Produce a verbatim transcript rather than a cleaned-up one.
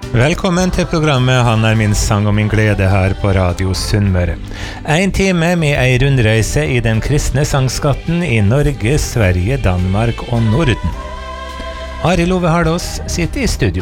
Velkommen til programmet Han er min sang og min glede her på Radio Sunnmøre. En time med ei rundreise i den kristne sangskatten i Norge, Sverige, Danmark og Norden. Arild Ove Hardås sitter i studio.